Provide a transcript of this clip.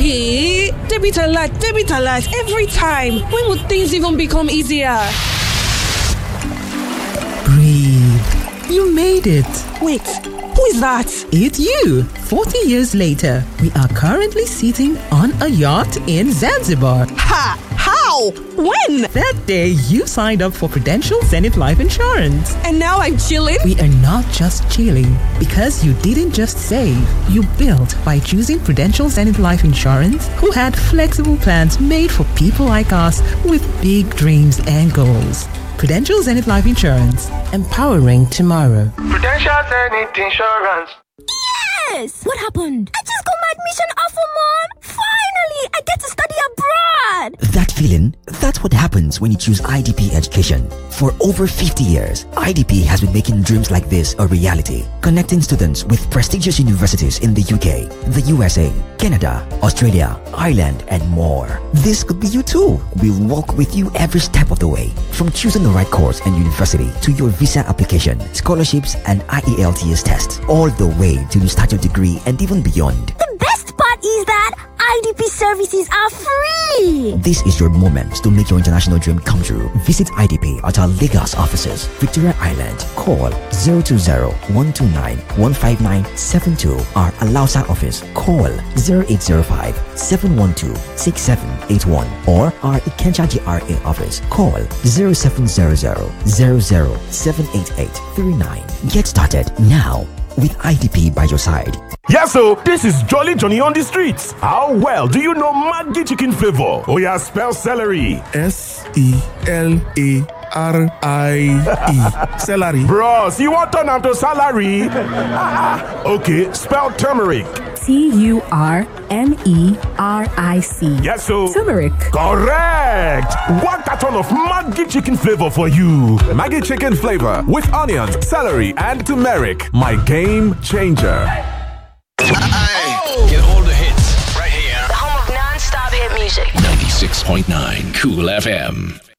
Debit alert every time. When would things even become easier? Breathe. You made it. Wait, who is that? It's you. 40 years later, we are currently sitting on a yacht in Zanzibar. Ha! How? When? That day you signed up for Prudential Zenith Life Insurance. And now I'm chilling? We are not just chilling, because you didn't just save. You built by choosing Prudential Zenith Life Insurance, who had flexible plans made for people like us with big dreams and goals. Prudential Zenith Life Insurance, empowering tomorrow. Prudential Zenith Insurance. Yes! What happened? I just got my admission offer, Mom! Finally! I get to study abroad! That feeling, that's what happens when you choose IDP Education. For over 50 years, IDP has been making dreams like this a reality, connecting students with prestigious universities in the UK, the USA, Canada, Australia, Ireland, and more. This could be you too. We'll walk with you every step of the way, from choosing the right course and university to your visa application, scholarships, and IELTS test, all the way till you start your degree and even beyond. The best part is that IDP services are free! This is your moment to make your international dream come true. Visit IDP at our Lagos offices, Victoria Island. Call 020-129-15972. Our Alausa office. Call 0805-712-6781. Or our Ikeja GRA office. Call 0700-00-78839. Get started now with IDP by your side. Yes, so this is Jolly Johnny on the streets. How well do you know Maggi chicken flavor? Oh yeah, spell celery. SELARIE. Celery. Bros, you want turn to salary? Okay, spell turmeric. TURMERIC. Yes, so Turmeric. Correct. One carton of Maggi chicken flavor for you. Maggi chicken flavor with onions, celery, and turmeric. My game changer. Get all the hits right here. The home of non-stop hit music. 96.9 Cool FM.